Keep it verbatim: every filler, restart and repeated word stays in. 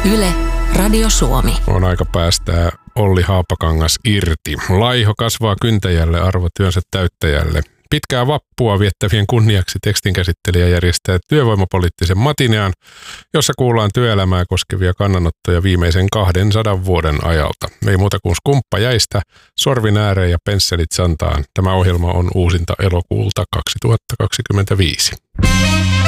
Yle, Radio Suomi. On aika päästää Olli Haapakangas irti. Laiho kasvaa kyntäjälle, arvo työnsä täyttäjälle. Pitkää vappua viettävien kunniaksi tekstinkäsittelijä järjestää työvoimapoliittisen matinean, jossa kuullaan työelämää koskevia kannanottoja viimeisen kahdensadan vuoden ajalta. Ei muuta kuin skumppa jäistä, sorvin ääreen ja pensselit santaan. Tämä ohjelma on uusinta elokuulta kaksituhattakaksikymmentäviisi.